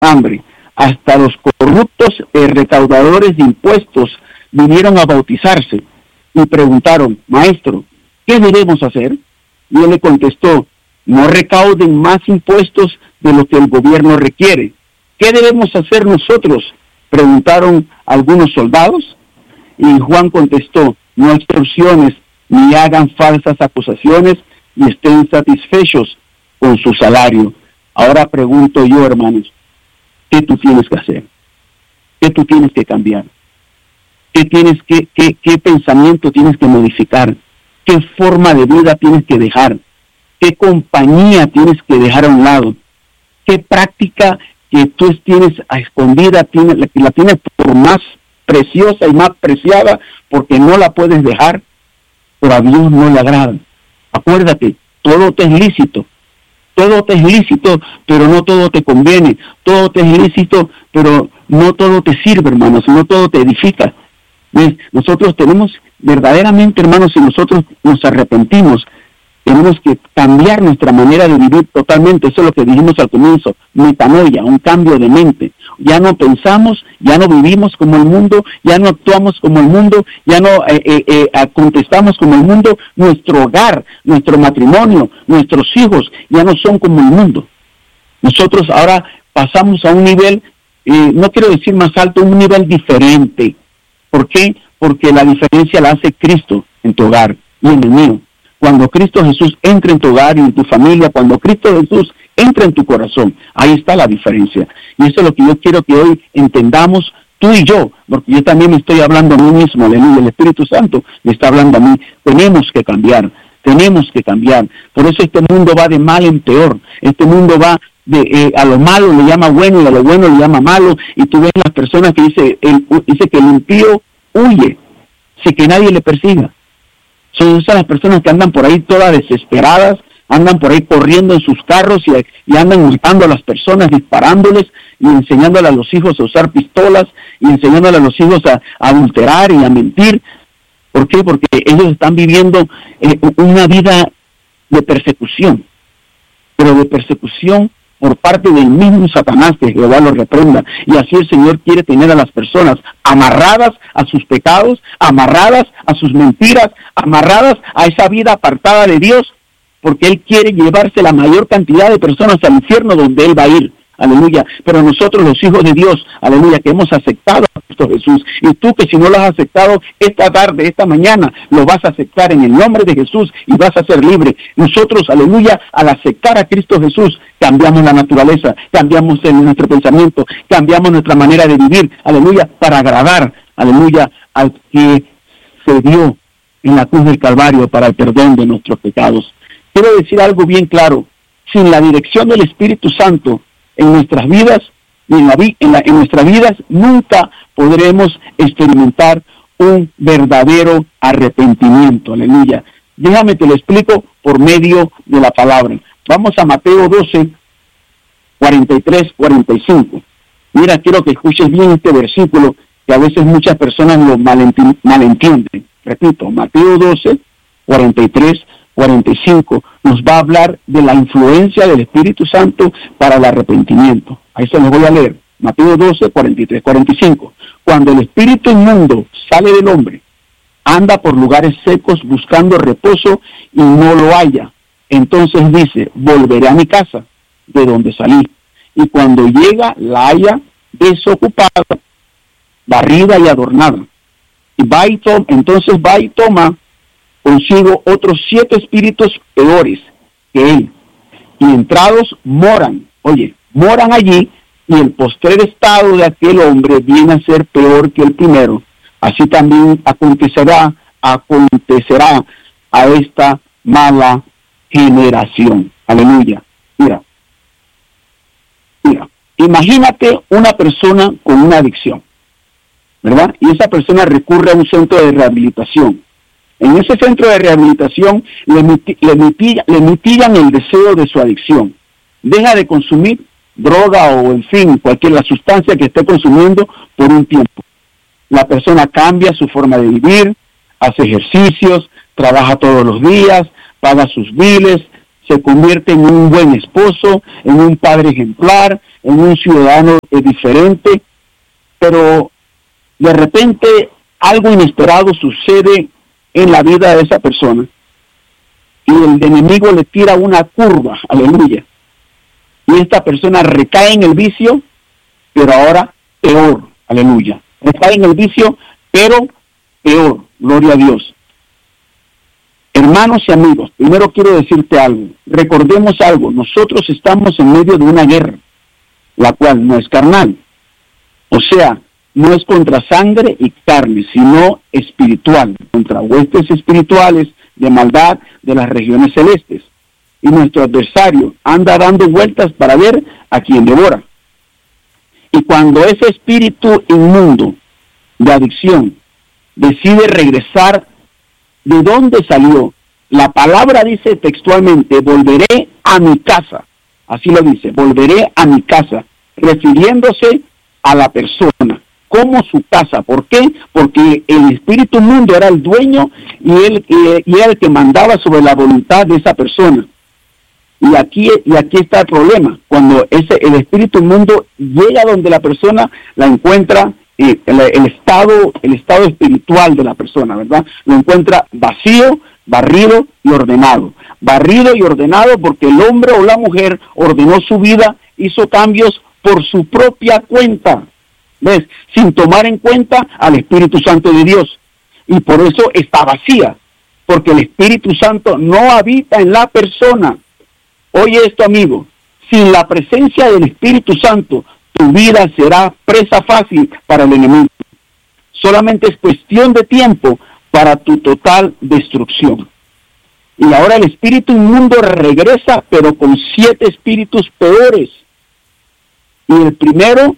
hambre. Hasta los corruptos recaudadores de impuestos vinieron a bautizarse y preguntaron: Maestro, ¿qué debemos hacer? Y él le contestó: no recauden más impuestos de lo que el gobierno requiere. ¿Qué debemos hacer nosotros?, preguntaron algunos soldados. Y Juan contestó: no extorsiones, ni hagan falsas acusaciones, y estén satisfechos con su salario. Ahora pregunto yo, hermanos, ¿qué tú tienes que hacer? ¿Qué tú tienes que cambiar? ¿Qué pensamiento tienes que modificar? ¿Qué forma de vida tienes que dejar? ¿Qué compañía tienes que dejar a un lado? ¿Qué práctica que tú tienes a escondida, la tienes por más preciosa y más preciada porque no la puedes dejar, pero a Dios no le agrada? Acuérdate, todo te es lícito, pero no todo te conviene, todo te es lícito, pero no todo te sirve, hermanos, no todo te edifica. ¿Ves? Nosotros tenemos verdaderamente, hermanos, si nosotros nos arrepentimos, tenemos que cambiar nuestra manera de vivir totalmente. Eso es lo que dijimos al comienzo: metanoia, un cambio de mente. Ya no pensamos, ya no vivimos como el mundo, ya no actuamos como el mundo, ya no contestamos como el mundo. Nuestro hogar, nuestro matrimonio, nuestros hijos ya no son como el mundo. Nosotros ahora pasamos a un nivel, no quiero decir más alto, un nivel diferente. ¿Por qué? Porque la diferencia la hace Cristo en tu hogar y en el mío. Cuando Cristo Jesús entra en tu hogar y en tu familia, cuando Cristo Jesús entra en tu corazón, ahí está la diferencia. Y eso es lo que yo quiero que hoy entendamos, tú y yo, porque yo también me estoy hablando a mí mismo, aleluya. El Espíritu Santo me está hablando a mí. Tenemos que cambiar. Por eso este mundo va de mal en peor. Este mundo va a lo malo le llama bueno y a lo bueno le llama malo. Y tú ves las personas que dice que el impío huye, sin que nadie le persiga. Son esas las personas que andan por ahí todas desesperadas, andan por ahí corriendo en sus carros y andan matando a las personas, disparándoles y enseñándole a los hijos a usar pistolas y enseñándole a los hijos a adulterar y a mentir. ¿Por qué? Porque ellos están viviendo una vida de persecución, pero de persecución por parte del mismo Satanás, que Jehová lo reprenda. Y así el Señor quiere tener a las personas amarradas a sus pecados, amarradas a sus mentiras, amarradas a esa vida apartada de Dios, porque Él quiere llevarse la mayor cantidad de personas al infierno donde Él va a ir. Aleluya. Pero nosotros, los hijos de Dios, aleluya, que hemos aceptado a Cristo Jesús, y tú que si no lo has aceptado esta tarde, esta mañana, lo vas a aceptar en el nombre de Jesús y vas a ser libre. Nosotros, aleluya, al aceptar a Cristo Jesús, cambiamos la naturaleza, cambiamos nuestro pensamiento, cambiamos nuestra manera de vivir, aleluya, para agradar, aleluya, al que se dio en la cruz del Calvario para el perdón de nuestros pecados. Quiero decir algo bien claro: sin la dirección del Espíritu Santo en nuestras vidas, en nuestras vidas nunca podremos experimentar un verdadero arrepentimiento. Aleluya. Déjame te lo explico por medio de la palabra. Vamos a Mateo 12, 43, 45. Mira, quiero que escuches bien este versículo, que a veces muchas personas lo malentienden. Repito, Mateo 12, 43, 45, nos va a hablar de la influencia del Espíritu Santo para el arrepentimiento. Ahí se los voy a leer. Mateo 12, 43, 45. Cuando el espíritu inmundo sale del hombre, anda por lugares secos buscando reposo y no lo halla. Entonces dice: volveré a mi casa de donde salí. Y cuando llega, la halla desocupada, barrida y adornada. Entonces va y toma consigo otros 7 espíritus peores que él, y entrados moran allí, y el postrer estado de aquel hombre viene a ser peor que el primero. Así también acontecerá a esta mala generación. Aleluya. Mira, imagínate una persona con una adicción, ¿verdad? Y esa persona recurre a un centro de rehabilitación. En ese centro de rehabilitación le mitigan el deseo de su adicción. Deja de consumir droga o, en fin, la sustancia que esté consumiendo por un tiempo. La persona cambia su forma de vivir, hace ejercicios, trabaja todos los días, paga sus biles, se convierte en un buen esposo, en un padre ejemplar, en un ciudadano es diferente, pero de repente algo inesperado sucede en la vida de esa persona y el enemigo le tira una curva, aleluya, y esta persona recae en el vicio, pero ahora peor, aleluya, recae en el vicio, pero peor, gloria a Dios. Hermanos y amigos, primero quiero decirte algo, recordemos algo, nosotros estamos en medio de una guerra, la cual no es carnal, o sea, no es contra sangre y carne, sino espiritual, contra huestes espirituales de maldad de las regiones celestes. Y nuestro adversario anda dando vueltas para ver a quién devora. Y cuando ese espíritu inmundo de adicción decide regresar de dónde salió, la palabra dice textualmente, volveré a mi casa. Así lo dice, volveré a mi casa, refiriéndose a la persona como su casa. ¿Por qué? Porque el espíritu inmundo era el dueño y era el que mandaba sobre la voluntad de esa persona. Y aquí está el problema. Cuando el espíritu inmundo llega donde la persona, la encuentra el estado espiritual de la persona, ¿verdad? Lo encuentra vacío, barrido y ordenado. Barrido y ordenado porque el hombre o la mujer ordenó su vida, hizo cambios por su propia cuenta, ¿ves? Sin tomar en cuenta al Espíritu Santo de Dios. Y por eso está vacía, porque el Espíritu Santo no habita en la persona. Oye esto, amigo, sin la presencia del Espíritu Santo, tu vida será presa fácil para el enemigo. Solamente es cuestión de tiempo para tu total destrucción. Y ahora el espíritu inmundo regresa, pero con 7 espíritus peores. Y el primero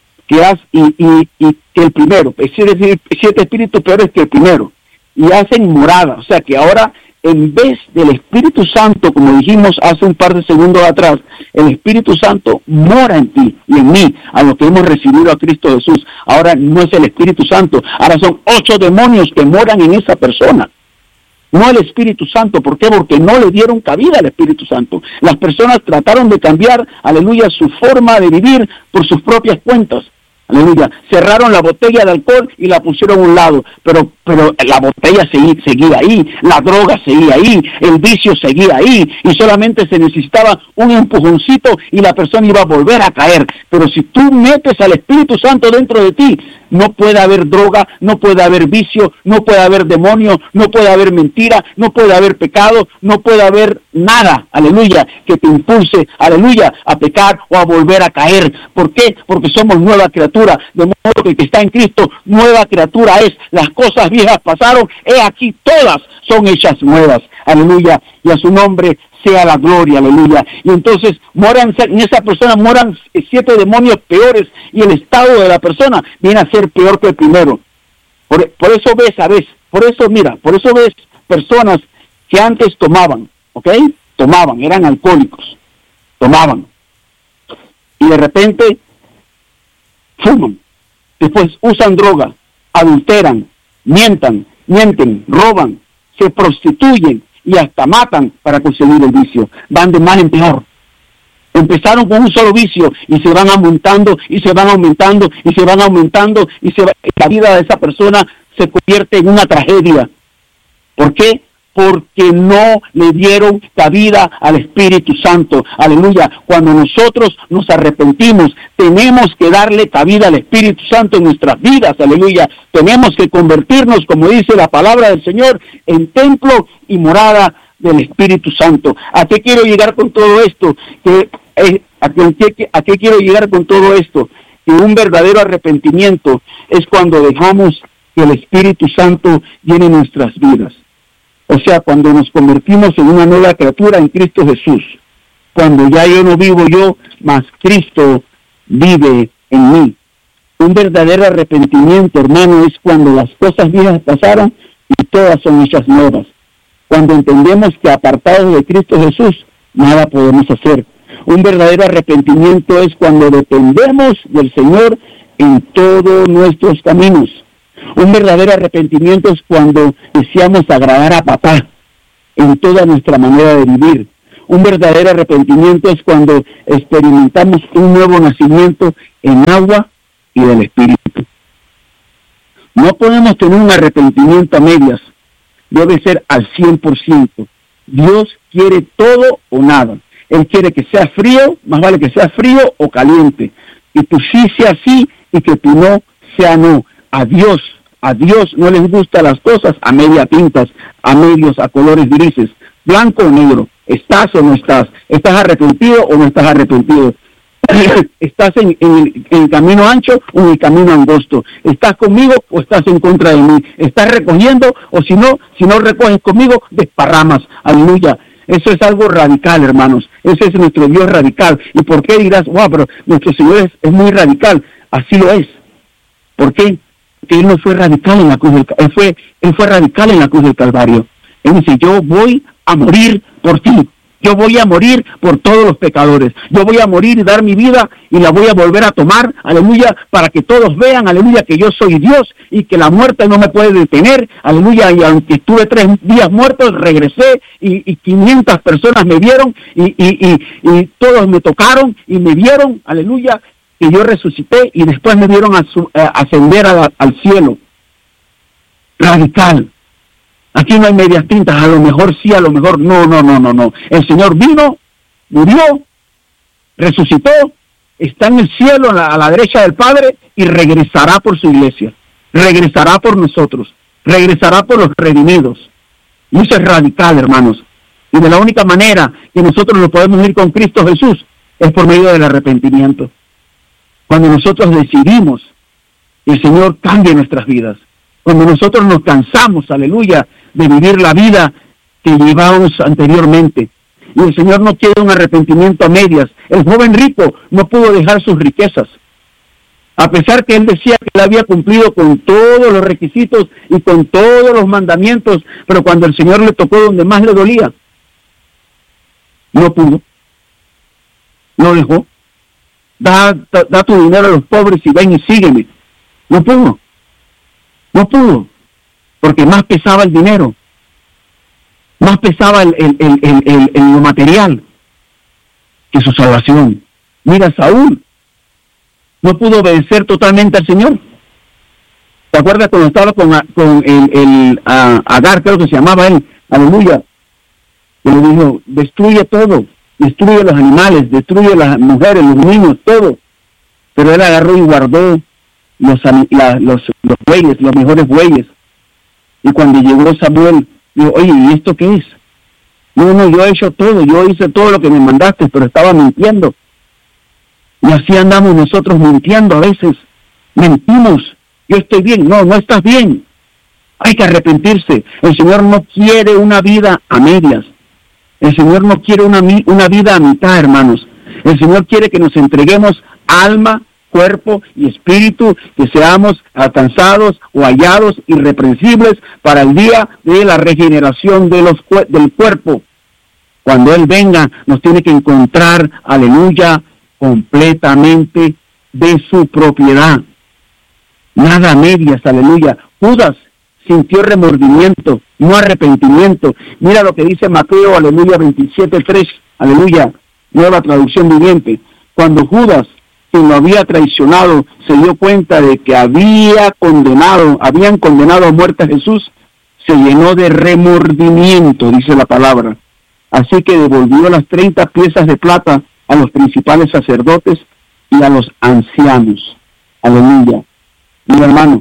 es decir, 7 espíritus peores que el primero. Y hacen morada, o sea que ahora en vez del Espíritu Santo, como dijimos hace un par de segundos atrás, el Espíritu Santo mora en ti y en mí, a los que hemos recibido a Cristo Jesús. Ahora no es el Espíritu Santo, ahora son 8 demonios que moran en esa persona. No el Espíritu Santo. ¿Por qué? Porque no le dieron cabida al Espíritu Santo. Las personas trataron de cambiar, aleluya, su forma de vivir por sus propias cuentas. Aleluya, cerraron la botella de alcohol y la pusieron a un lado, pero la botella seguía ahí, la droga seguía ahí, el vicio seguía ahí, y solamente se necesitaba un empujoncito y la persona iba a volver a caer. Pero si tú metes al Espíritu Santo dentro de ti, no puede haber droga, no puede haber vicio, no puede haber demonio, no puede haber mentira, no puede haber pecado, no puede haber nada, aleluya, que te impulse, aleluya, a pecar o a volver a caer. ¿Por qué? Porque somos nueva criatura, de modo que el que está en Cristo, nueva criatura es. Las cosas viejas pasaron, he aquí todas son hechas nuevas, aleluya, y a su nombre sea la gloria, aleluya. Y entonces en esa persona moran 7 demonios peores, y el estado de la persona viene a ser peor que el primero. Por eso ves personas que antes tomaban, ¿ok? Tomaban, eran alcohólicos, tomaban, y de repente fuman, después usan droga, adulteran, mienten, roban, se prostituyen y hasta matan para conseguir el vicio. Van de mal en peor. Empezaron con un solo vicio y se van aumentando y se van aumentando y se van aumentando y la vida de esa persona se convierte en una tragedia. ¿Por qué? Porque no le dieron cabida al Espíritu Santo. Aleluya. Cuando nosotros nos arrepentimos, tenemos que darle cabida al Espíritu Santo en nuestras vidas. Aleluya. Tenemos que convertirnos, como dice la palabra del Señor, en templo y morada del Espíritu Santo. ¿A qué quiero llegar con todo esto? ¿A qué quiero llegar con todo esto? Que un verdadero arrepentimiento es cuando dejamos que el Espíritu Santo llene nuestras vidas. O sea, cuando nos convertimos en una nueva criatura en Cristo Jesús, cuando ya yo no vivo yo, mas Cristo vive en mí. Un verdadero arrepentimiento, hermano, es cuando las cosas viejas pasaron y todas son hechas nuevas. Cuando entendemos que apartados de Cristo Jesús, nada podemos hacer. Un verdadero arrepentimiento es cuando dependemos del Señor en todos nuestros caminos. Un verdadero arrepentimiento es cuando deseamos agradar a papá en toda nuestra manera de vivir. Un verdadero arrepentimiento es cuando experimentamos un nuevo nacimiento en agua y del Espíritu. No podemos tener un arrepentimiento a medias. Debe ser al 100%. Dios quiere todo o nada. Él quiere que sea frío, más vale que sea frío o caliente. Que tu sí sea sí y que tu no sea no. A Dios no les gustan las cosas a media tintas, a medios, a colores grises, blanco o negro. ¿Estás o no estás? ¿Estás arrepentido o no estás arrepentido? ¿Estás en el camino ancho o en el camino angosto? ¿Estás conmigo o estás en contra de mí? ¿Estás recogiendo o si no recoges conmigo, desparramas? Aleluya. Eso es algo radical, hermanos. Ese es nuestro Dios radical. ¿Y por qué dirás, wow, pero nuestro Señor es muy radical? Así lo es. ¿Por qué? Porque Él no fue radical en la cruz del Calvario. Él fue radical en la cruz del Calvario. Él dice, yo voy a morir por ti. Yo voy a morir por todos los pecadores. Yo voy a morir y dar mi vida y la voy a volver a tomar, aleluya, para que todos vean, aleluya, que yo soy Dios y que la muerte no me puede detener, aleluya, y aunque estuve 3 días muerto, regresé y 500 personas me vieron y todos me tocaron y me vieron, aleluya, que yo resucité y después me vieron ascender al cielo. Radical. Aquí no hay medias tintas, a lo mejor sí, a lo mejor no. El Señor vino, murió, resucitó, está en el cielo a la derecha del Padre y regresará por su iglesia, regresará por nosotros, regresará por los redimidos. Y eso es radical, hermanos. Y de la única manera que nosotros nos podemos ir con Cristo Jesús es por medio del arrepentimiento. Cuando nosotros decidimos que el Señor cambie nuestras vidas, cuando nosotros nos cansamos, aleluya, de vivir la vida que llevábamos anteriormente. Y el Señor no quiere un arrepentimiento a medias. El joven rico no pudo dejar sus riquezas. A pesar que él decía que él había cumplido con todos los requisitos y con todos los mandamientos, pero cuando el Señor le tocó donde más le dolía, no pudo. No dejó. Da tu dinero a los pobres y ven y sígueme. No pudo. No pudo, porque más pesaba el dinero, más pesaba lo material que su salvación. Mira, Saúl no pudo obedecer totalmente al Señor. ¿Te acuerdas cuando estaba con Agar, creo que se llamaba él? Aleluya. Que le dijo, destruye todo, destruye los animales, destruye las mujeres, los niños, todo. Pero él agarró y guardó los bueyes, los mejores bueyes. Y cuando llegó Samuel, dijo, oye, ¿y esto qué es? No, yo he hecho todo, yo hice todo lo que me mandaste, pero estaba mintiendo. Y así andamos nosotros mintiendo a veces. Mentimos, yo estoy bien, no estás bien. Hay que arrepentirse. El Señor no quiere una vida a medias. El Señor no quiere una vida a mitad, hermanos. El Señor quiere que nos entreguemos alma, cuerpo y espíritu, que seamos alcanzados o hallados irreprensibles para el día de la regeneración del cuerpo. Cuando Él venga, nos tiene que encontrar, aleluya, completamente de su propiedad. Nada a medias, aleluya. Judas sintió remordimiento, no arrepentimiento. Mira lo que dice Mateo, aleluya, 27:3, aleluya, nueva traducción viviente. Cuando Judas, quien lo había traicionado, se dio cuenta de que habían condenado a muerte a Jesús, se llenó de remordimiento, dice la palabra. Así que devolvió las 30 piezas de plata a los principales sacerdotes y a los ancianos. Aleluya. Mi hermano,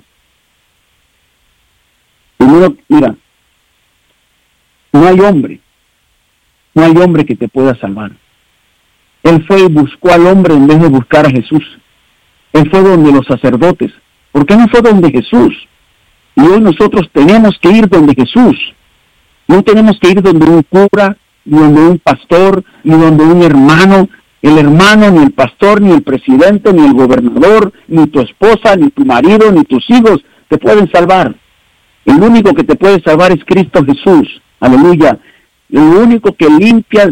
primero, mira, no hay hombre que te pueda salvar. Él fue y buscó al hombre en vez de buscar a Jesús. Él fue donde los sacerdotes. ¿Por qué no fue donde Jesús? Y hoy nosotros tenemos que ir donde Jesús. No tenemos que ir donde un cura, ni donde un pastor, ni donde un hermano. El hermano, ni el pastor, ni el presidente, ni el gobernador, ni tu esposa, ni tu marido, ni tus hijos te pueden salvar. El único que te puede salvar es Cristo Jesús. Aleluya. El único que limpia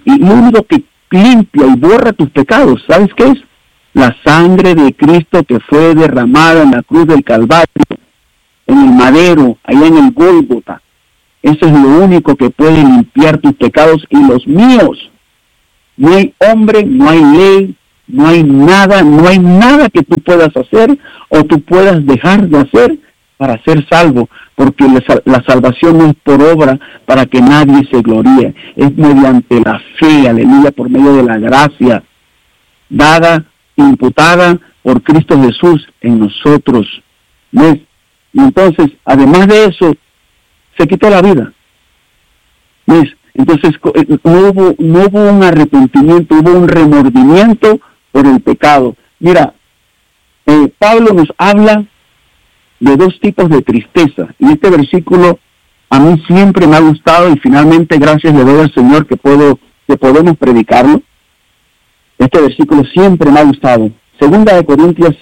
y borra tus pecados. ¿Sabes qué es? La sangre de Cristo que fue derramada en la cruz del Calvario, en el madero, allá en el Gólgota. Eso es lo único que puede limpiar tus pecados y los míos. No hay hombre, no hay ley, no hay nada que tú puedas hacer o tú puedas dejar de hacer para ser salvo, porque la salvación no es por obra para que nadie se gloríe, es mediante la fe, aleluya, por medio de la gracia dada, imputada por Cristo Jesús en nosotros. ¿Ves? Y entonces, además de eso, se quitó la vida. ¿Ves? Entonces no hubo un arrepentimiento, hubo un remordimiento por el pecado. Mira, Pablo nos habla de dos tipos de tristeza, y este versículo a mí siempre me ha gustado, y finalmente gracias le doy al Señor que podemos predicarlo. Este versículo siempre me ha gustado. Segunda de Corintios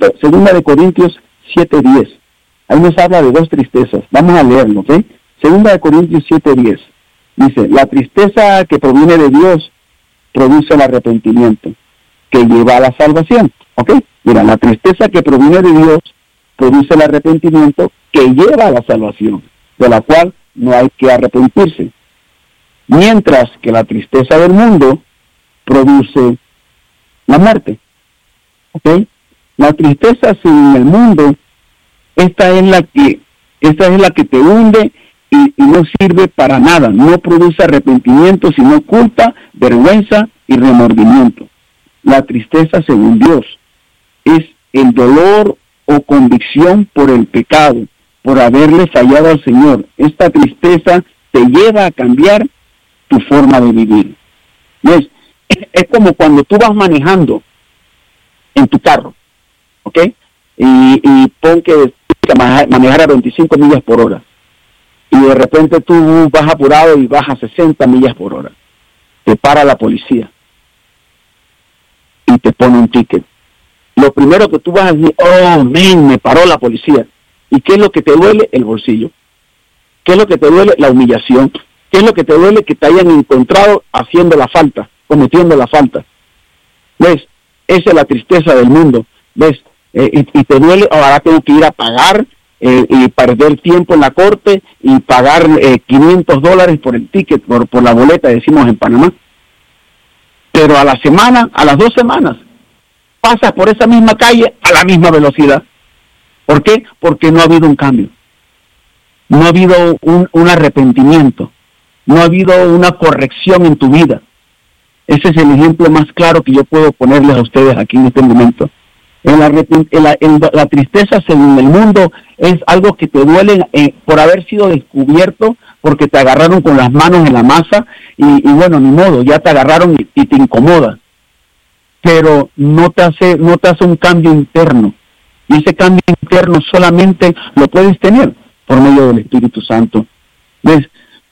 7:10. Ahí nos habla de dos tristezas. Vamos a leerlo, ¿ok? Segunda de Corintios 7:10. Dice, la tristeza que proviene de Dios produce el arrepentimiento, que lleva a la salvación. ¿Ok? Mira, la tristeza que proviene de Dios produce el arrepentimiento, que lleva a la salvación, de la cual no hay que arrepentirse. Mientras que la tristeza del mundo produce la muerte. ¿Ok? La tristeza sin el mundo, esta es la que te hunde y no sirve para nada. No produce arrepentimiento, sino culpa, vergüenza y remordimiento. La tristeza según Dios es el dolor o convicción por el pecado, por haberle fallado al Señor. Esta tristeza te lleva a cambiar tu forma de vivir. ¿Ves? Es como cuando tú vas manejando en tu carro, ¿ok? Y pon que manejar a 25 millas por hora. Y de repente tú vas apurado y vas a 60 millas por hora. Te para la policía y te pone un ticket. Lo primero que tú vas a decir, oh, me paró la policía. ¿Y qué es lo que te duele? El bolsillo. ¿Qué es lo que te duele? La humillación. ¿Qué es lo que te duele? Que te hayan encontrado haciendo la falta, cometiendo la falta. ¿Ves? Esa es la tristeza del mundo. ¿Ves? Y te duele, ahora tengo que ir a pagar y perder tiempo en la corte y pagar $500 por el ticket, por la boleta, decimos en Panamá. Pero a la semana, a las 2 semanas, pasas por esa misma calle a la misma velocidad. ¿Por qué? Porque no ha habido un cambio. No ha habido un arrepentimiento. No ha habido una corrección en tu vida. Ese es el ejemplo más claro que yo puedo ponerles a ustedes aquí en este momento. La tristeza según el mundo es algo que te duele por haber sido descubierto, porque te agarraron con las manos en la masa y bueno, ni modo, ya te agarraron y te incomoda. Pero no te hace un cambio interno. Y ese cambio interno solamente lo puedes tener por medio del Espíritu Santo. ¿Ves?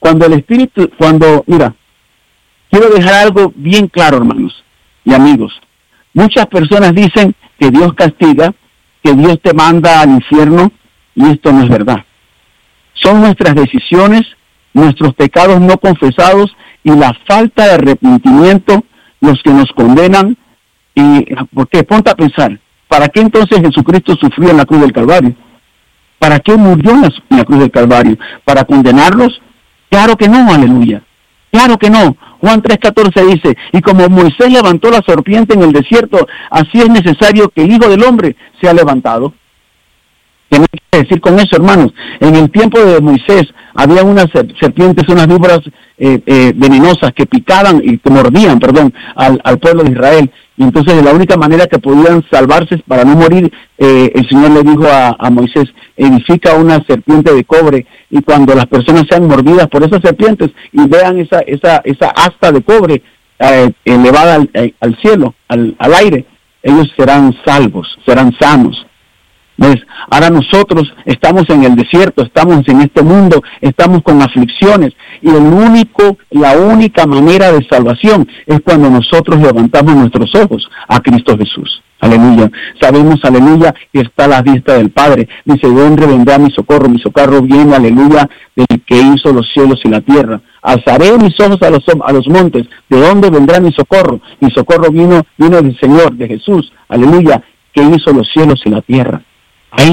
Mira, quiero dejar algo bien claro, hermanos y amigos. Muchas personas dicen que Dios castiga, que Dios te manda al infierno, y esto no es verdad. Son nuestras decisiones, nuestros pecados no confesados y la falta de arrepentimiento los que nos condenan. ¿Y por qué? Ponte a pensar, ¿para qué entonces Jesucristo sufrió en la cruz del Calvario? ¿Para qué murió en la cruz del Calvario? ¿Para condenarlos? Claro que no, aleluya. Claro que no. Juan 3:14 dice, y como Moisés levantó la serpiente en el desierto, así es necesario que el Hijo del Hombre sea levantado. ¿Qué me quiere decir con eso, hermanos? En el tiempo de Moisés había unas serpientes, unas víboras venenosas que picaban y que mordían, al pueblo de Israel. Y entonces la única manera que podían salvarse para no morir, el Señor le dijo a Moisés, edifica una serpiente de cobre, y cuando las personas sean mordidas por esas serpientes y vean esa asta de cobre elevada al cielo, al aire, ellos serán salvos, serán sanos. ¿Ves? Ahora nosotros estamos en el desierto, estamos en este mundo, estamos con aflicciones, y la única manera de salvación es cuando nosotros levantamos nuestros ojos a Cristo Jesús. Aleluya. Sabemos, aleluya, que está a la diestra del Padre. Dice, ¿de dónde vendrá mi socorro? Mi socorro viene, aleluya, del que hizo los cielos y la tierra. Alzaré mis ojos a los montes. ¿De dónde vendrá mi socorro? Mi socorro vino del Señor, de Jesús, aleluya, que hizo los cielos y la tierra. Ahí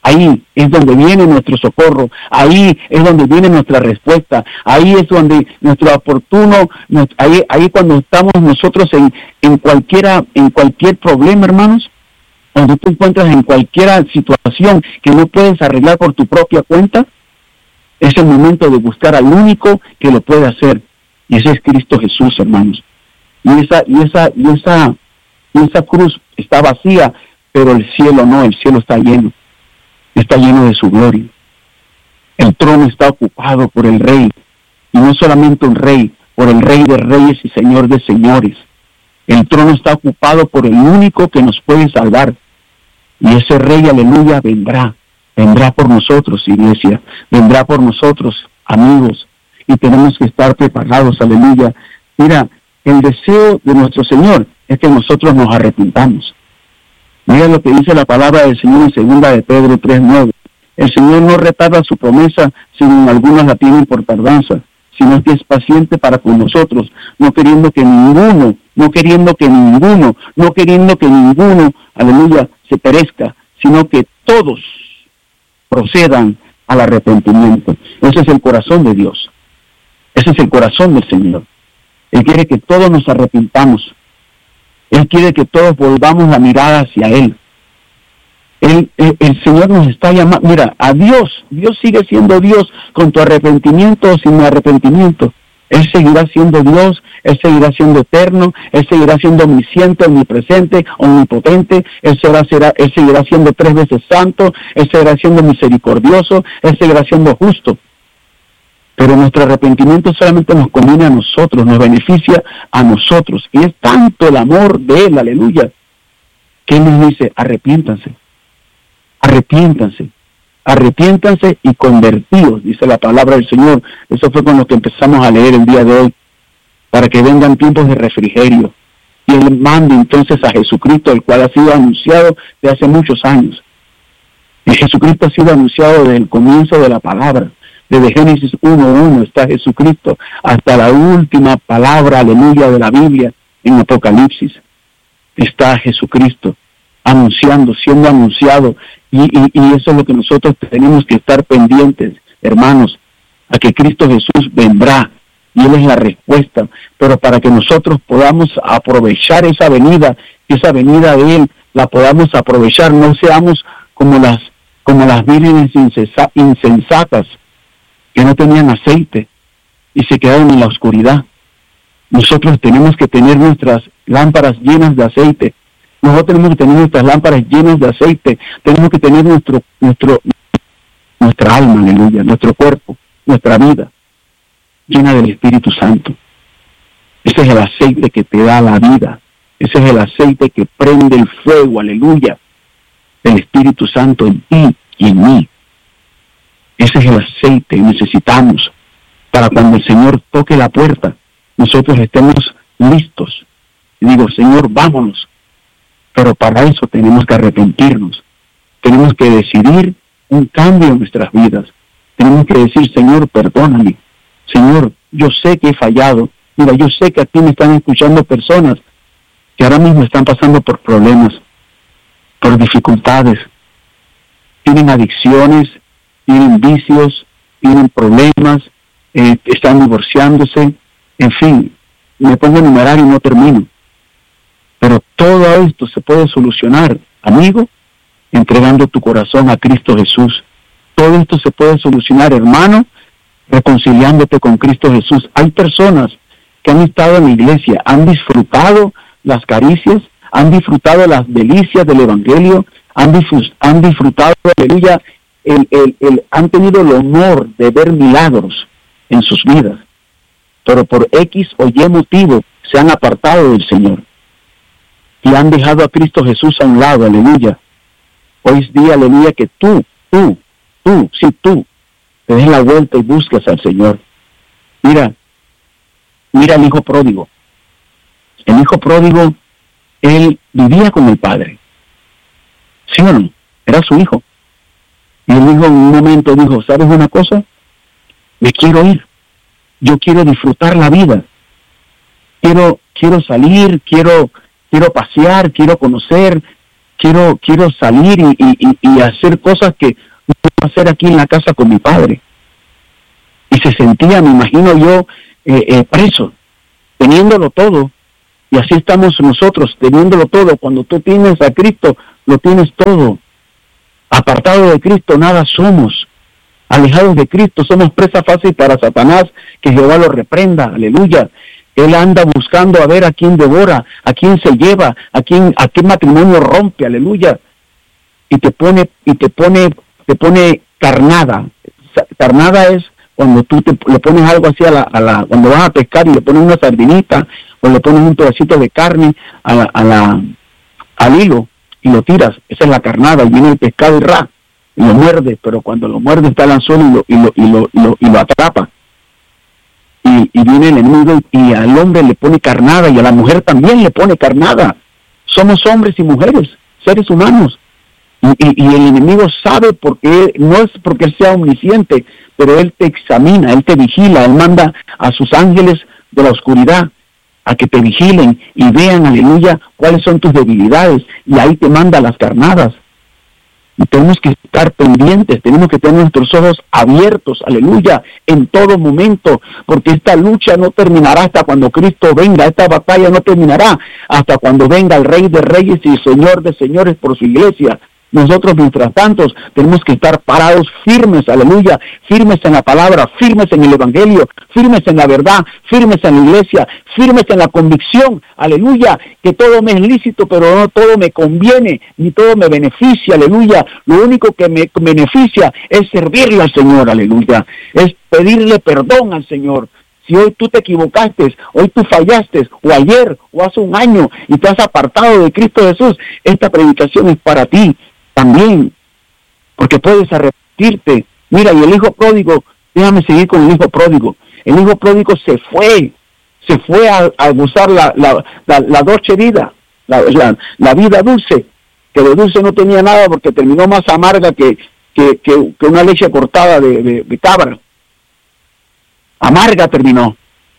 Ahí es donde viene nuestro socorro, ahí es donde viene nuestra respuesta, ahí es donde nuestro oportuno, ahí cuando estamos nosotros en cualquier problema, hermanos, cuando tú encuentras en cualquier situación que no puedes arreglar por tu propia cuenta, es el momento de buscar al único que lo puede hacer, y ese es Cristo Jesús, hermanos. Y esa cruz está vacía, pero el cielo no, el cielo está lleno de su gloria. El trono está ocupado por el Rey, y no solamente un Rey, por el Rey de Reyes y Señor de Señores. El trono está ocupado por el único que nos puede salvar, y ese Rey, aleluya, vendrá por nosotros, iglesia, vendrá por nosotros, amigos, y tenemos que estar preparados, aleluya. Mira, el deseo de nuestro Señor es que nosotros nos arrepintamos. Mira lo que dice la palabra del Señor en 2 de Pedro 3:9. El Señor no retarda su promesa, sino algunos la tienen por tardanza, sino que es paciente para con nosotros, no queriendo que ninguno, aleluya, se perezca, sino que todos procedan al arrepentimiento. Ese es el corazón de Dios. Ese es el corazón del Señor. Él quiere que todos nos arrepintamos. Él quiere que todos volvamos la mirada hacia Él. El Señor nos está llamando, mira, a Dios sigue siendo Dios con tu arrepentimiento o sin arrepentimiento. Él seguirá siendo Dios, Él seguirá siendo eterno, Él seguirá siendo omnisciente, omnipresente, omnipotente, Él seguirá siendo 3 veces santo, Él seguirá siendo misericordioso, Él seguirá siendo justo. Pero nuestro arrepentimiento solamente nos conviene a nosotros, nos beneficia a nosotros. Y es tanto el amor de Él, aleluya, que Él nos dice, arrepiéntanse y convertíos, dice la palabra del Señor. Eso fue con lo que empezamos a leer el día de hoy, para que vengan tiempos de refrigerio. Y Él manda entonces a Jesucristo, el cual ha sido anunciado de hace muchos años. Y Jesucristo ha sido anunciado desde el comienzo de la palabra. Desde Génesis 1:1 está Jesucristo, hasta la última palabra, aleluya, de la Biblia, en Apocalipsis. Está Jesucristo siendo anunciado, y eso es lo que nosotros tenemos que estar pendientes, hermanos, a que Cristo Jesús vendrá, y Él es la respuesta, pero para que nosotros podamos aprovechar esa venida de Él, la podamos aprovechar, no seamos como las vírgenes insensatas, que no tenían aceite y se quedaron en la oscuridad. Nosotros tenemos que tener nuestras lámparas llenas de aceite. Nosotros tenemos que tener nuestras lámparas llenas de aceite. Tenemos que tener nuestra alma, aleluya, nuestro cuerpo, nuestra vida, llena del Espíritu Santo. Ese es el aceite que te da la vida. Ese es el aceite que prende el fuego, aleluya, del Espíritu Santo en ti y en mí. Ese es el aceite que necesitamos para cuando el Señor toque la puerta, nosotros estemos listos. Y digo, Señor, vámonos. Pero para eso tenemos que arrepentirnos. Tenemos que decidir un cambio en nuestras vidas. Tenemos que decir, Señor, perdóname. Señor, yo sé que he fallado. Mira, yo sé que aquí me están escuchando personas que ahora mismo están pasando por problemas, por dificultades. Tienen adicciones, tienen vicios, tienen problemas, están divorciándose, en fin, me pongo a enumerar y no termino. Pero todo esto se puede solucionar, amigo, entregando tu corazón a Cristo Jesús. Todo esto se puede solucionar, hermano, reconciliándote con Cristo Jesús. Hay personas que han estado en la iglesia, han disfrutado las caricias, han disfrutado las delicias del Evangelio, han disfrutado, aleluya, han tenido el honor de ver milagros en sus vidas, pero por X o Y motivo se han apartado del Señor y han dejado a Cristo Jesús a un lado, aleluya. Hoy es día, aleluya, que tú, te des la vuelta y buscas al Señor. Mira el hijo pródigo. El hijo pródigo, él vivía con el padre. ¿Sí o no? Era su hijo. Y el hijo en un momento dijo, ¿sabes una cosa? Me quiero ir. Yo quiero disfrutar la vida. Quiero salir, quiero pasear, quiero conocer. quiero salir y hacer cosas que no puedo hacer aquí en la casa con mi padre. Y se sentía, me imagino yo, preso, teniéndolo todo. Y así estamos nosotros, teniéndolo todo. Cuando tú tienes a Cristo, lo tienes todo. Apartados de Cristo, nada somos. Alejados de Cristo, somos presa fácil para Satanás, que Jehová lo reprenda, aleluya. Él anda buscando a ver a quién devora, a quién se lleva, a qué matrimonio rompe, aleluya. Y te pone carnada. Carnada es cuando tú le pones algo así cuando vas a pescar y le pones una sardinita, o le pones un pedacito de carne al hilo y lo tiras. Esa es la carnada, y viene el pescado y lo muerde, pero cuando lo muerde está el anzuelo y lo atrapa. Y viene el enemigo y al hombre le pone carnada y a la mujer también le pone carnada. Somos hombres y mujeres, seres humanos. Y el enemigo sabe, porque no es porque él sea omnisciente, pero él te examina, él te vigila, él manda a sus ángeles de la oscuridad a que te vigilen y vean, aleluya, cuáles son tus debilidades, y ahí te manda las carnadas. Y tenemos que estar pendientes, tenemos que tener nuestros ojos abiertos, aleluya, en todo momento, porque esta lucha no terminará hasta cuando Cristo venga, esta batalla no terminará hasta cuando venga el Rey de Reyes y Señor de Señores por su iglesia. Nosotros, mientras tanto, tenemos que estar parados firmes, aleluya, firmes en la palabra, firmes en el evangelio, firmes en la verdad, firmes en la iglesia, firmes en la convicción, aleluya, que todo me es lícito, pero no todo me conviene, ni todo me beneficia, aleluya. Lo único que me beneficia es servirle al Señor, aleluya, es pedirle perdón al Señor. Si hoy tú te equivocaste, hoy tú fallaste, o ayer, o hace un año, y te has apartado de Cristo Jesús, esta predicación es para ti también, porque puedes arrepentirte. Mira, y el hijo pródigo, déjame seguir con el hijo pródigo. El hijo pródigo se fue a gozar la dolce vida, la vida dulce, que de dulce no tenía nada porque terminó más amarga que una leche cortada de cabra. Amarga terminó.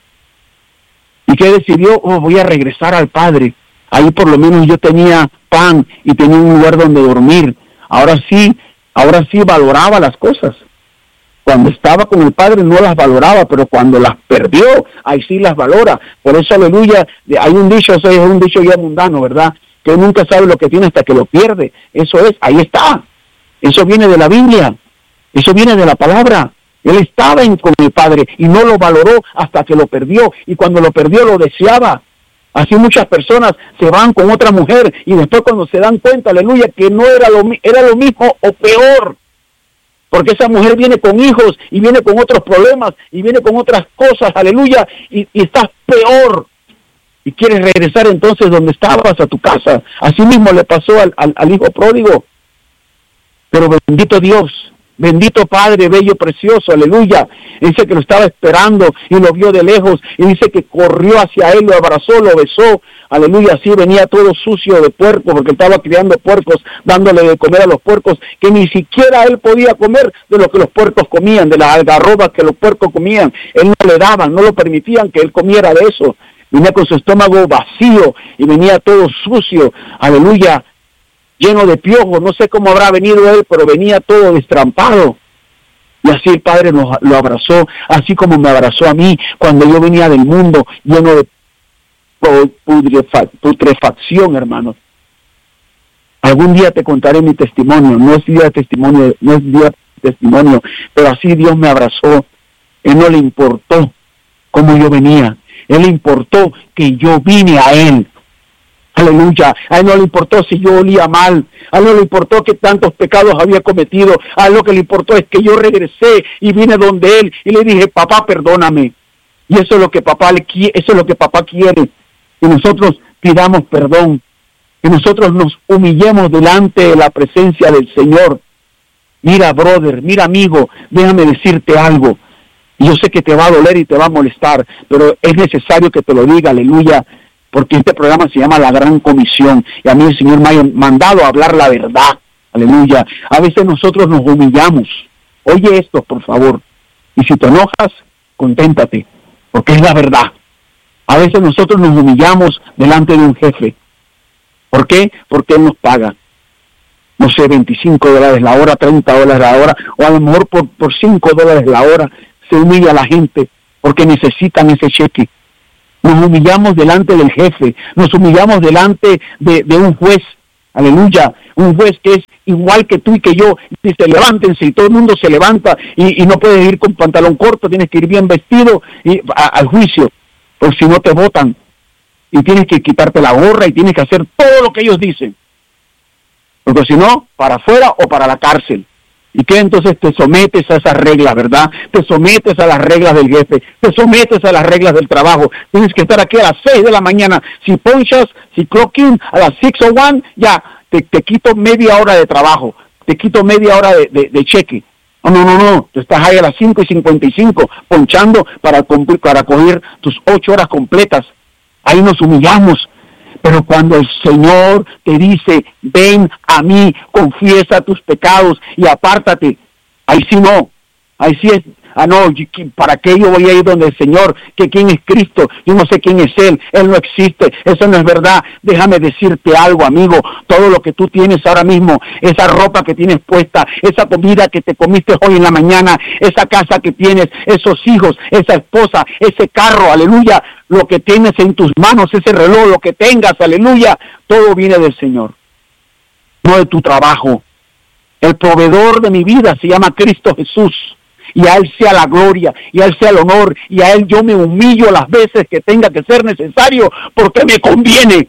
¿Y qué decidió? Voy a regresar al Padre. Ahí por lo menos yo tenía pan y tenía un lugar donde dormir. Ahora sí valoraba las cosas. Cuando estaba con el Padre no las valoraba, pero cuando las perdió, ahí sí las valora. Por eso, aleluya, hay un dicho, eso es un dicho ya mundano, ¿verdad? Que uno nunca sabe lo que tiene hasta que lo pierde. Eso es, ahí está. Eso viene de la Biblia. Eso viene de la palabra. Él estaba con el Padre y no lo valoró hasta que lo perdió. Y cuando lo perdió lo deseaba. Así muchas personas se van con otra mujer y después cuando se dan cuenta, aleluya, que no era lo mismo o peor. Porque esa mujer viene con hijos y viene con otros problemas y viene con otras cosas, aleluya, y estás peor. Y quieres regresar entonces donde estabas, a tu casa. Así mismo le pasó al hijo pródigo. Pero bendito Dios, bendito Padre, bello, precioso, aleluya. Dice que lo estaba esperando y lo vio de lejos. Y dice que corrió hacia él, lo abrazó, lo besó. Aleluya, así venía todo sucio de puerco, porque estaba criando puercos, dándole de comer a los puercos, que ni siquiera él podía comer de lo que los puercos comían, de las algarrobas que los puercos comían. Él no le daban, no lo permitían que él comiera de eso. Venía con su estómago vacío y venía todo sucio, aleluya, lleno de piojos. No sé cómo habrá venido él, pero venía todo destrampado. Y así el Padre lo abrazó, así como me abrazó a mí cuando yo venía del mundo lleno de putrefacción, hermanos. Algún día te contaré mi testimonio, no es día de testimonio, pero así Dios me abrazó. Él no le importó cómo yo venía, Él le importó que yo vine a Él. Aleluya. A él no le importó si yo olía mal. A él no le importó que tantos pecados había cometido. A él lo que le importó es que yo regresé y vine donde él y le dije, papá, perdóname. Y eso es lo que papá quiere. Que nosotros pidamos perdón. Que nosotros nos humillemos delante de la presencia del Señor. Mira, brother, mira, amigo, déjame decirte algo. Y yo sé que te va a doler y te va a molestar, pero es necesario que te lo diga, aleluya. Porque este programa se llama La Gran Comisión, y a mí el Señor me ha mandado a hablar la verdad, aleluya. A veces nosotros nos humillamos, oye esto por favor, y si te enojas, conténtate, porque es la verdad. A veces nosotros nos humillamos delante de un jefe. ¿Por qué? Porque Él nos paga. no sé, $25 la hora, $30 la hora, o a lo mejor por $5 la hora, se humilla a la gente porque necesitan ese cheque. Nos humillamos delante del jefe, nos humillamos delante de un juez, aleluya, un juez que es igual que tú y que yo. Dice, levántense, y todo el mundo se levanta, y no puedes ir con pantalón corto, tienes que ir bien vestido al juicio, por si no te votan, y tienes que quitarte la gorra y tienes que hacer todo lo que ellos dicen, porque si no, para afuera o para la cárcel. ¿Y qué? Entonces te sometes a esas reglas, ¿verdad? Te sometes a las reglas del jefe, te sometes a las reglas del trabajo. Tienes que estar aquí a las 6 de la mañana. Si ponchas, si clock in a las 6:01, ya, te quito media hora de trabajo, te quito media hora de cheque. No, tú estás ahí a las 5:55 ponchando para coger tus 8 horas completas. Ahí nos humillamos. Pero cuando el Señor te dice, ven a mí, confiesa tus pecados y apártate, ahí sí no, ahí sí es, no, ¿para qué yo voy a ir donde el Señor? ¿Que quién es Cristo? Yo no sé quién es Él no existe, eso no es verdad. Déjame decirte algo, amigo, todo lo que tú tienes ahora mismo, esa ropa que tienes puesta, esa comida que te comiste hoy en la mañana, esa casa que tienes, esos hijos, esa esposa, ese carro, aleluya, lo que tienes en tus manos, ese reloj, lo que tengas, aleluya, todo viene del Señor, no de tu trabajo. El proveedor de mi vida se llama Cristo Jesús, y a Él sea la gloria, y a Él sea el honor, y a Él yo me humillo las veces que tenga que ser necesario, porque me conviene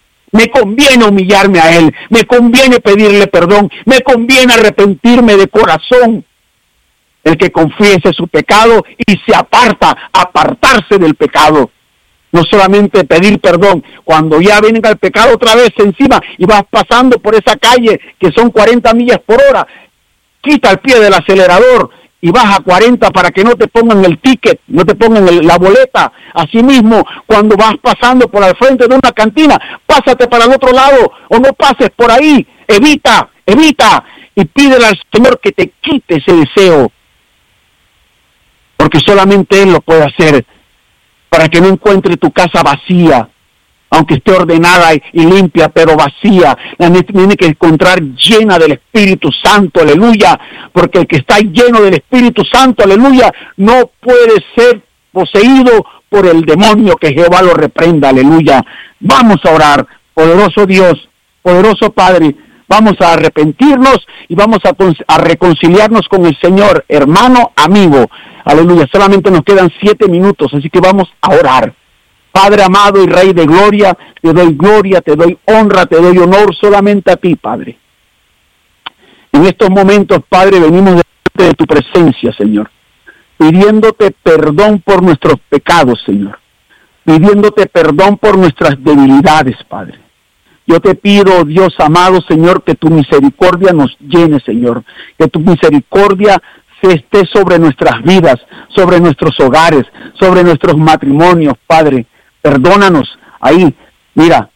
humillarme a Él, me conviene pedirle perdón, me conviene arrepentirme de corazón. El que confiese su pecado y se apartarse del pecado. No solamente pedir perdón, cuando ya venga el pecado otra vez encima y vas pasando por esa calle que son 40 millas por hora, quita el pie del acelerador y baja 40 para que no te pongan el ticket, no te pongan la boleta. Asimismo, cuando vas pasando por al frente de una cantina, pásate para el otro lado o no pases por ahí. Evita y pídele al Señor que te quite ese deseo, porque solamente Él lo puede hacer, para que no encuentre tu casa vacía, aunque esté ordenada y limpia, pero vacía. La tiene que encontrar llena del Espíritu Santo, aleluya, porque el que está lleno del Espíritu Santo, aleluya, no puede ser poseído por el demonio, que Jehová lo reprenda, aleluya. Vamos a orar, poderoso Dios, poderoso Padre, vamos a arrepentirnos y vamos a reconciliarnos con el Señor, hermano, amigo, aleluya. Solamente nos quedan 7 minutos, así que vamos a orar. Padre amado y Rey de gloria, te doy honra, te doy honor solamente a ti, Padre. En estos momentos, Padre, venimos delante de tu presencia, Señor, pidiéndote perdón por nuestros pecados, Señor, pidiéndote perdón por nuestras debilidades, Padre. Yo te pido, Dios amado, Señor, que tu misericordia nos llene, Señor, que tu misericordia esté sobre nuestras vidas, sobre nuestros hogares, sobre nuestros matrimonios, Padre. Perdónanos. Ahí, mira,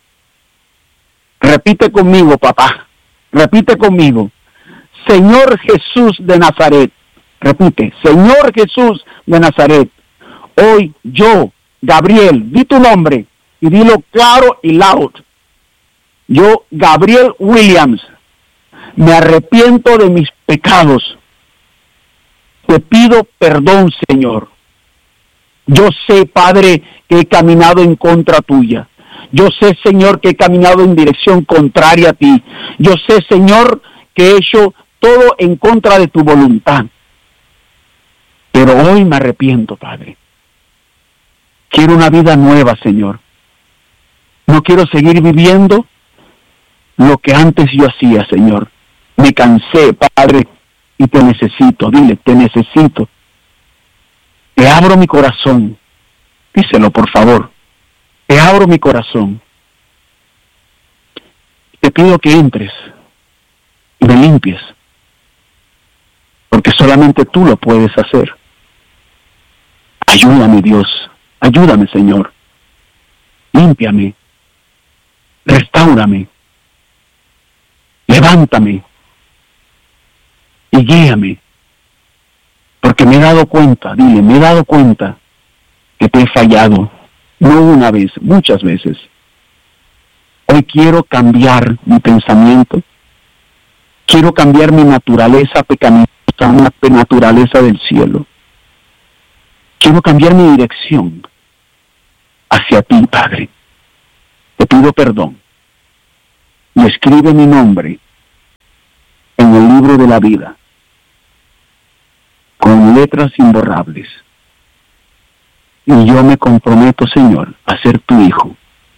repite conmigo, papá, repite conmigo. Señor Jesús de Nazaret, repite, Señor Jesús de Nazaret, hoy yo, Gabriel, di tu nombre y dilo claro y loud. Yo, Gabriel Williams, me arrepiento de mis pecados. Te pido perdón, Señor. Yo sé, Padre, que he caminado en contra tuya. Yo sé, Señor, que he caminado en dirección contraria a ti. Yo sé, Señor, que he hecho todo en contra de tu voluntad. Pero hoy me arrepiento, Padre. Quiero una vida nueva, Señor. No quiero seguir viviendo lo que antes yo hacía, Señor. Me cansé, Padre, y te necesito. Dile, te necesito. Te abro mi corazón. Díselo, por favor. Te abro mi corazón. Te pido que entres y me limpies, porque solamente tú lo puedes hacer. Ayúdame, Dios. Ayúdame, Señor. Límpiame. Restáurame. Levántame. Y guíame. Porque me he dado cuenta, dile, me he dado cuenta que te he fallado. No una vez, muchas veces. Hoy quiero cambiar mi pensamiento. Quiero cambiar mi naturaleza pecaminosa a una naturaleza del cielo. Quiero cambiar mi dirección hacia ti, Padre. Te pido perdón y escribe mi nombre en el libro de la vida con letras imborrables. Y yo me comprometo, Señor, a ser tu hijo.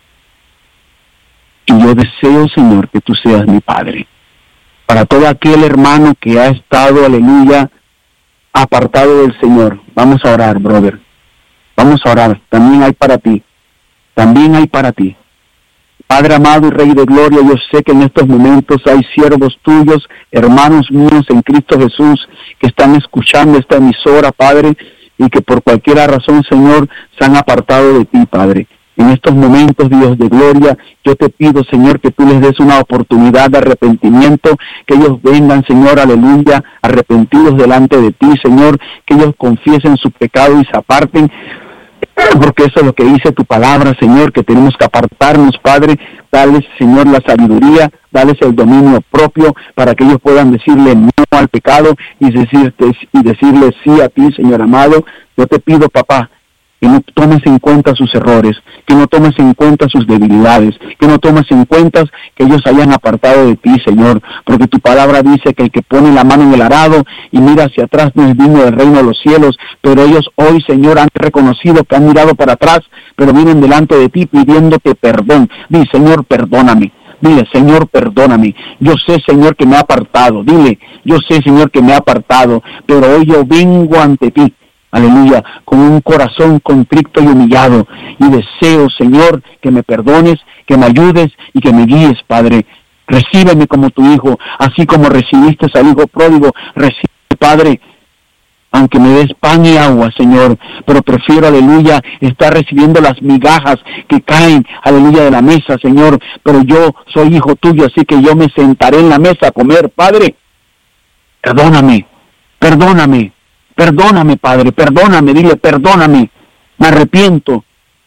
Y yo deseo, Señor, que tú seas mi Padre. Para todo aquel hermano que ha estado, aleluya, apartado del Señor, vamos a orar, brother. Vamos a orar. También hay para ti. También hay para ti. Padre amado y Rey de Gloria, yo sé que en estos momentos hay siervos tuyos, hermanos míos en Cristo Jesús, que están escuchando esta emisora, Padre, y que por cualquier razón, Señor, se han apartado de ti, Padre. En estos momentos, Dios de gloria, yo te pido, Señor, que tú les des una oportunidad de arrepentimiento, que ellos vengan, Señor, aleluya, arrepentidos delante de ti, Señor, que ellos confiesen su pecado y se aparten, porque eso es lo que dice tu palabra, Señor, que tenemos que apartarnos, Padre. Dales, Señor, la sabiduría, dales el dominio propio para que ellos puedan decirle no al pecado y decirle sí a ti, Señor amado. Yo te pido, papá, que no tomes en cuenta sus errores, que no tomes en cuenta sus debilidades, que no tomes en cuenta que ellos hayan apartado de ti, Señor, porque tu palabra dice que el que pone la mano en el arado y mira hacia atrás no es digno del reino de los cielos, pero ellos hoy, Señor, han reconocido que han mirado para atrás, pero vienen delante de ti pidiéndote perdón. Di, Señor, perdóname. Dile, Señor, perdóname. Yo sé, Señor, que me he apartado. Dile, yo sé, Señor, que me he apartado, pero hoy yo vengo ante ti. Aleluya, con un corazón contrito y humillado. Y deseo, Señor, que me perdones, que me ayudes y que me guíes, Padre. Recíbeme como tu hijo, así como recibiste al hijo pródigo. Recibe, Padre, aunque me des pan y agua, Señor, pero prefiero, aleluya, estar recibiendo las migajas que caen, aleluya, de la mesa, Señor. Pero yo soy hijo tuyo, así que yo me sentaré en la mesa a comer, Padre. Perdóname, perdóname. Perdóname, Padre, perdóname, dile, perdóname, me arrepiento,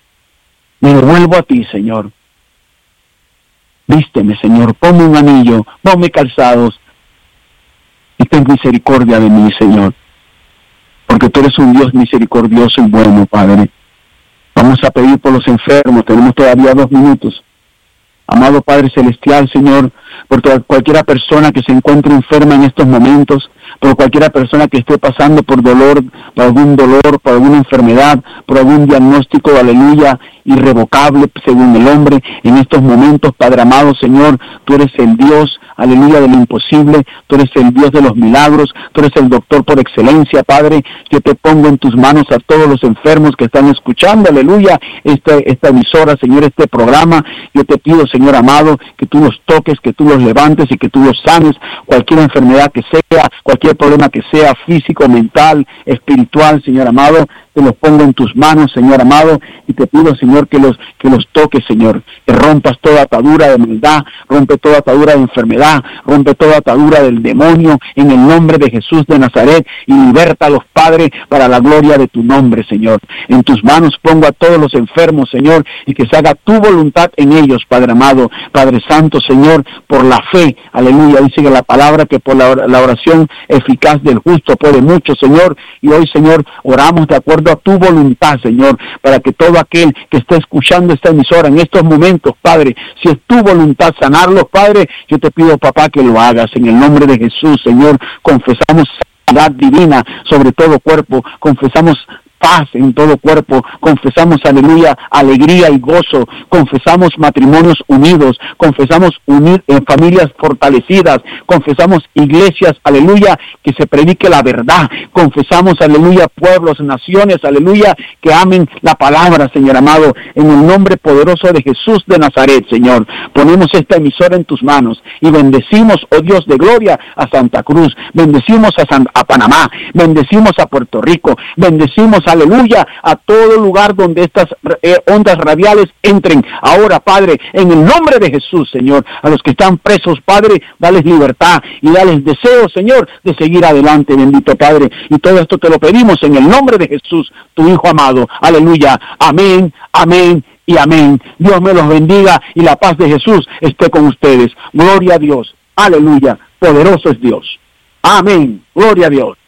me devuelvo a ti, Señor. Vísteme, Señor, ponme un anillo, ponme calzados y ten misericordia de mí, Señor, porque tú eres un Dios misericordioso y bueno, Padre. Vamos a pedir por los enfermos, tenemos todavía 2 minutos. Amado Padre Celestial, Señor, por cualquiera persona que se encuentre enferma en estos momentos, por cualquiera persona que esté pasando por dolor, por alguna enfermedad, por algún diagnóstico, aleluya, irrevocable según el hombre, en estos momentos, Padre amado, Señor, tú eres el Dios, aleluya, de lo imposible, tú eres el Dios de los milagros, tú eres el doctor por excelencia, Padre. Yo te pongo en tus manos a todos los enfermos que están escuchando, aleluya, esta emisora, Señor, este programa. Yo te pido, Señor amado, que tú los toques, que tú los levantes y que tú los sanes, cualquier enfermedad que sea, cualquier problema que sea, físico, mental, espiritual, Señor amado, te los pongo en tus manos, Señor amado, y te pido, Señor, que los toques, Señor, que rompas toda atadura de maldad, rompe toda atadura de enfermedad, rompe toda atadura del demonio, en el nombre de Jesús de Nazaret, y libértalos, Padre, para la gloria de tu nombre, Señor. En tus manos pongo a todos los enfermos, Señor, y que se haga tu voluntad en ellos, Padre amado, Padre Santo, Señor, por la fe, aleluya, dice que la palabra que por la oración eficaz del justo puede mucho, Señor, y hoy, Señor, oramos de acuerdo a tu voluntad, Señor, para que todo aquel que esté escuchando esta emisora en estos momentos, Padre, si es tu voluntad sanarlos, Padre, yo te pido, papá, que lo hagas en el nombre de Jesús, Señor. Confesamos sanidad divina sobre todo cuerpo, confesamos paz en todo cuerpo, confesamos, aleluya, alegría y gozo, confesamos matrimonios unidos, confesamos familias fortalecidas, confesamos iglesias, aleluya, que se predique la verdad, confesamos, aleluya, pueblos, naciones, aleluya, que amen la palabra, Señor amado, en el nombre poderoso de Jesús de Nazaret, Señor. Ponemos esta emisora en tus manos y bendecimos, oh Dios de gloria, a Santa Cruz, bendecimos a Panamá, bendecimos a Puerto Rico, bendecimos, aleluya, a todo lugar donde estas ondas radiales entren. Ahora, Padre, en el nombre de Jesús, Señor, a los que están presos, Padre, dales libertad y dales deseo, Señor, de seguir adelante, bendito Padre. Y todo esto te lo pedimos en el nombre de Jesús, tu Hijo amado. Aleluya. Amén, amén y amén. Dios me los bendiga y la paz de Jesús esté con ustedes. Gloria a Dios. Aleluya. poderoso es Dios. Amén. Gloria a Dios.